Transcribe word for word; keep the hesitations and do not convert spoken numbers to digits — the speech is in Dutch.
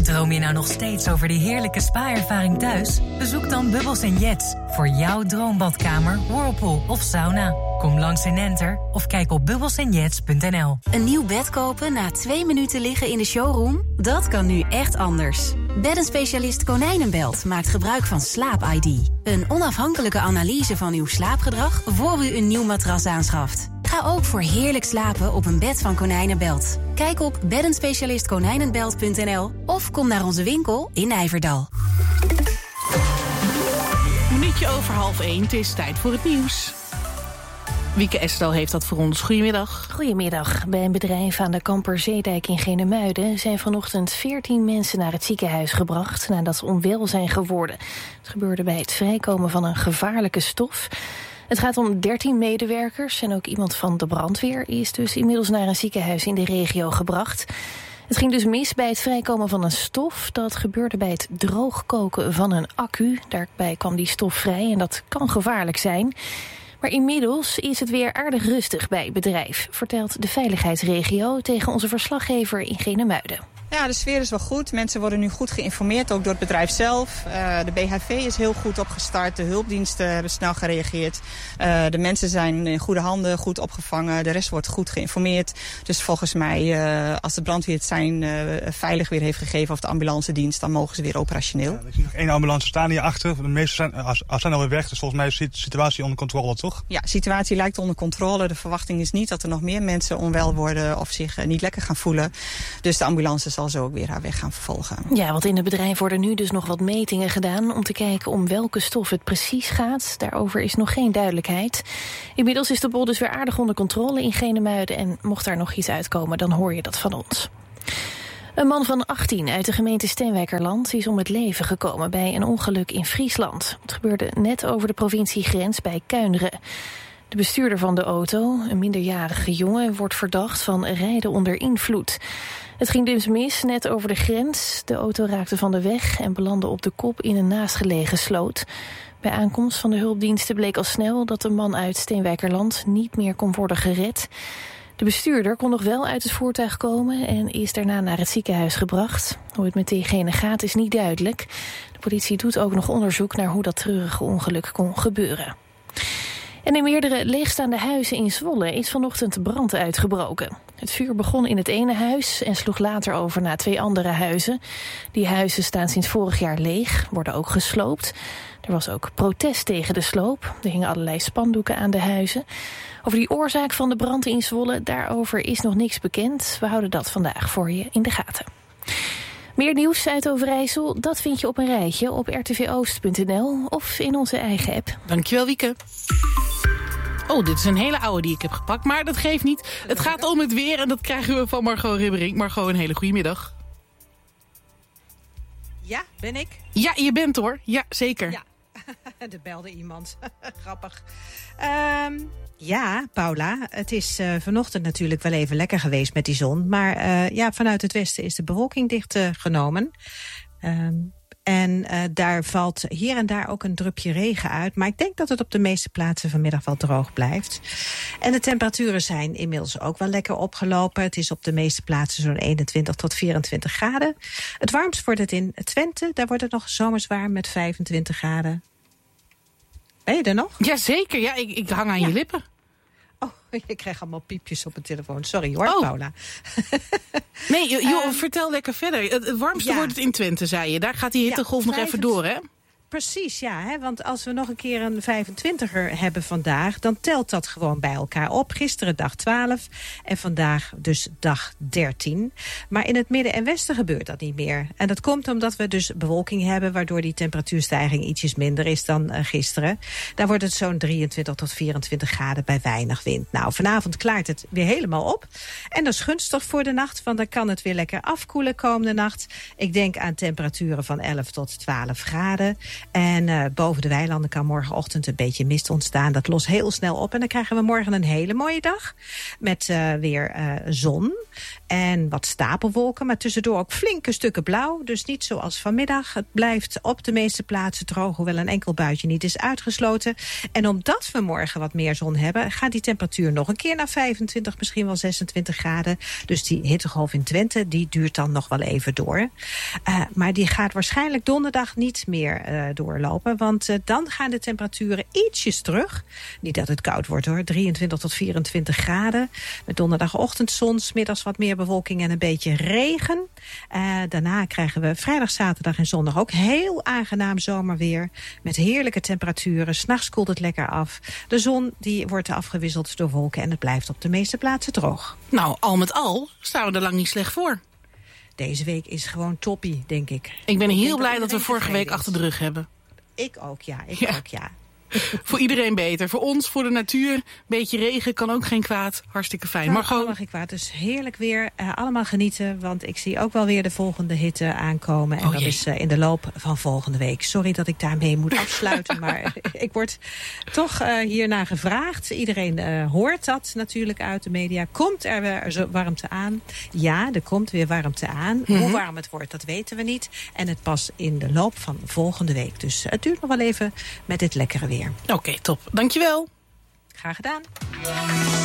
Droom je nou nog steeds over die heerlijke spa-ervaring thuis? Bezoek dan Bubbles en Jets voor jouw droombadkamer, whirlpool of sauna. Kom langs in Enter of kijk op bubbles en jets punt n l. Een nieuw bed kopen na twee minuten liggen in de showroom? Dat kan nu echt anders. Beddenspecialist Konijnenbelt maakt gebruik van Slaap I D. Een onafhankelijke analyse van uw slaapgedrag voor u een nieuw matras aanschaft. Ga ook voor heerlijk slapen op een bed van Konijnenbelt. Kijk op beddenspecialist konijnenbelt punt n l of kom naar onze winkel in Nijverdal. Minuutje over half één, het is tijd voor het nieuws. Wieke Estel heeft dat voor ons. Goedemiddag. Goedemiddag. Bij een bedrijf aan de Kamperzeedijk in Genemuiden zijn vanochtend veertien mensen naar het ziekenhuis gebracht nadat ze onwel zijn geworden. Het gebeurde bij het vrijkomen van een gevaarlijke stof. Het gaat om dertien medewerkers en ook iemand van de brandweer is dus inmiddels naar een ziekenhuis in de regio gebracht. Het ging dus mis bij het vrijkomen van een stof. Dat gebeurde bij het droogkoken van een accu. Daarbij kwam die stof vrij en dat kan gevaarlijk zijn. Maar inmiddels is het weer aardig rustig bij het bedrijf, vertelt de veiligheidsregio tegen onze verslaggever in Genemuiden. Ja, de sfeer is wel goed. Mensen worden nu goed geïnformeerd, ook door het bedrijf zelf. Uh, de B H V is heel goed opgestart. De hulpdiensten hebben snel gereageerd. Uh, de mensen zijn in goede handen, goed opgevangen. De rest wordt goed geïnformeerd. Dus volgens mij, uh, als de brandweer het zijn uh, veilig weer heeft gegeven, of de ambulance dienst, dan mogen ze weer operationeel. Ja, er is nog één ambulance staan hier achter. De meeste zijn, als, als zijn alweer weg, dus volgens mij is de situatie onder controle, toch? Ja, de situatie lijkt onder controle. De verwachting is niet dat er nog meer mensen onwel worden of zich uh, niet lekker gaan voelen. Dus de ambulance zal zo ook weer haar weg gaan vervolgen. Ja, want in het bedrijf worden nu dus nog wat metingen gedaan om te kijken om welke stof het precies gaat. Daarover is nog geen duidelijkheid. Inmiddels is de boel dus weer aardig onder controle in Genemuiden en mocht daar nog iets uitkomen, dan hoor je dat van ons. Een man van achttien uit de gemeente Steenwijkerland is om het leven gekomen bij een ongeluk in Friesland. Het gebeurde net over de provinciegrens bij Kuinre. De bestuurder van de auto, een minderjarige jongen, wordt verdacht van rijden onder invloed. Het ging dus mis, net over de grens. De auto raakte van de weg en belandde op de kop in een naastgelegen sloot. Bij aankomst van de hulpdiensten bleek al snel dat de man uit Steenwijkerland niet meer kon worden gered. De bestuurder kon nog wel uit het voertuig komen en is daarna naar het ziekenhuis gebracht. Hoe het met diegene gaat is niet duidelijk. De politie doet ook nog onderzoek naar hoe dat treurige ongeluk kon gebeuren. En in meerdere leegstaande huizen in Zwolle is vanochtend brand uitgebroken. Het vuur begon in het ene huis en sloeg later over naar twee andere huizen. Die huizen staan sinds vorig jaar leeg, worden ook gesloopt. Er was ook protest tegen de sloop. Er hingen allerlei spandoeken aan de huizen. Over die oorzaak van de brand in Zwolle, daarover is nog niks bekend. We houden dat vandaag voor je in de gaten. Meer nieuws uit Overijssel, dat vind je op een rijtje op r t v oost punt n l of in onze eigen app. Dankjewel, Wieke. Oh, dit is een hele oude die ik heb gepakt, maar dat geeft niet. Het gaat om het weer en dat krijgen we van Margot Ribbering. Margot, een hele goede middag. Ja, ben ik? Ja, je bent hoor. Ja, zeker. Ja, er belde iemand. Grappig. Um, ja, Paula, het is uh, vanochtend natuurlijk wel even lekker geweest met die zon. Maar uh, ja, vanuit het westen is de bewolking dichtgenomen. Uh, um, En uh, daar valt hier en daar ook een drupje regen uit. Maar ik denk dat het op de meeste plaatsen vanmiddag wel droog blijft. En de temperaturen zijn inmiddels ook wel lekker opgelopen. Het is op de meeste plaatsen zo'n eenentwintig tot vierentwintig graden. Het warmst wordt het in Twente. Daar wordt het nog zomers warm met vijfentwintig graden. Ben je er nog? Jazeker, ja, ik, ik hang aan ja. je lippen. Oh, je krijgt allemaal piepjes op de telefoon. Sorry hoor, oh. Paula. Nee, joh, um, vertel lekker verder. Het, het warmste ja. wordt het in Twente, zei je. Daar gaat die hittegolf ja, nog even door, hè? Precies, ja. Hè? Want als we nog een keer een vijfentwintiger hebben vandaag, dan telt dat gewoon bij elkaar op. Gisteren dag twaalf en vandaag dus dag dertien. Maar in het midden en westen gebeurt dat niet meer. En dat komt omdat we dus bewolking hebben, waardoor die temperatuurstijging ietsjes minder is dan uh, gisteren. Daar wordt het zo'n drieëntwintig tot vierentwintig graden bij weinig wind. Nou, vanavond klaart het weer helemaal op. En dat is gunstig voor de nacht, want dan kan het weer lekker afkoelen komende nacht. Ik denk aan temperaturen van elf tot twaalf graden. En uh, boven de weilanden kan morgenochtend een beetje mist ontstaan. Dat lost heel snel op en dan krijgen we morgen een hele mooie dag. Met uh, weer uh, zon. en wat stapelwolken, maar tussendoor ook flinke stukken blauw. Dus niet zoals vanmiddag. Het blijft op de meeste plaatsen droog, hoewel een enkel buitje niet is uitgesloten. En omdat we morgen wat meer zon hebben, gaat die temperatuur nog een keer naar vijfentwintig, misschien wel zesentwintig graden. Dus die hittegolf in Twente, die duurt dan nog wel even door. Uh, maar die gaat waarschijnlijk donderdag niet meer uh, doorlopen, want uh, dan gaan de temperaturen ietsjes terug. Niet dat het koud wordt hoor, drieëntwintig tot vierentwintig graden. Met donderdagochtend zon, 's middags wat meer bewolking en een beetje regen. Uh, daarna krijgen we vrijdag, zaterdag en zondag ook heel aangenaam zomerweer. Met heerlijke temperaturen. 's Nachts koelt het lekker af. De zon die wordt afgewisseld door wolken en het blijft op de meeste plaatsen droog. Nou, al met al staan we er lang niet slecht voor. Deze week is gewoon toppie, denk ik. Ik ben heel ik blij dat, dat we vorige week achter de rug hebben. Ik ook, ja. Ik ja. ook, ja. Voor iedereen beter. Voor ons, voor de natuur. Beetje regen kan ook geen kwaad. Hartstikke fijn. Nou, maar gewoon... allemaal geen kwaad. Dus heerlijk weer. Uh, allemaal genieten. Want ik zie ook wel weer de volgende hitte aankomen. En oh, dat jee. is uh, in de loop van volgende week. Sorry dat ik daarmee moet afsluiten. Maar ik word toch uh, hiernaar gevraagd. Iedereen uh, hoort dat natuurlijk uit de media. Komt er weer zo warmte aan? Ja, er komt weer warmte aan. Mm-hmm. Hoe warm het wordt, dat weten we niet. En het pas in de loop van volgende week. Dus het duurt nog wel even met dit lekkere weer. Oké, okay, top. Dankjewel. Graag gedaan.